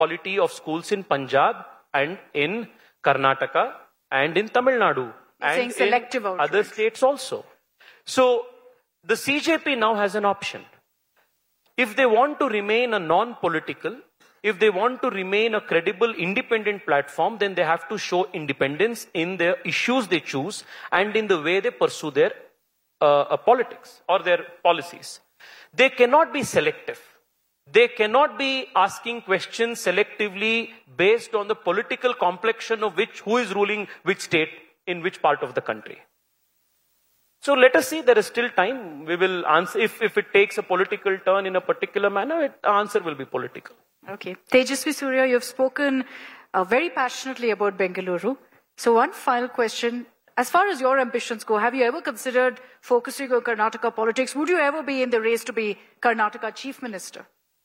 quality of schools in Punjab and in Karnataka and in Tamil Nadu and in other states also. So the CJP now has an option. If they want to remain a non-political, if they want to remain a credible, independent platform, then they have to show independence in the issues they choose and in the way they pursue their politics or their policies. They cannot be selective. They cannot be asking questions selectively based on the political complexion of who is ruling which state in which part of the country. So let us see, there is still time. We will answer, if it takes a political turn in a particular manner, the answer will be political. Okay. Tejasvi Surya, you have spoken very passionately about Bengaluru. So one final question. As far as your ambitions go, have you ever considered focusing on Karnataka politics? Would you ever be in the race to be Karnataka Chief Minister?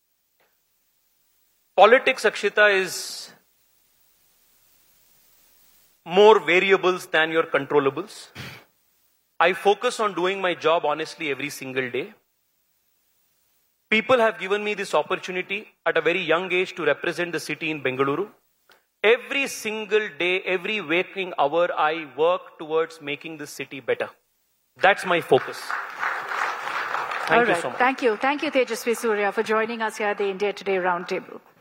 Politics, Akshita, is more variables than your controllables. I focus on doing my job honestly every single day. People have given me this opportunity at a very young age to represent the city in Bengaluru. Every single day, every waking hour, I work towards making the city better. That's my focus. Thank you so much. Thank you. Thank you, Tejasvi Surya, for joining us here at the India Today Roundtable.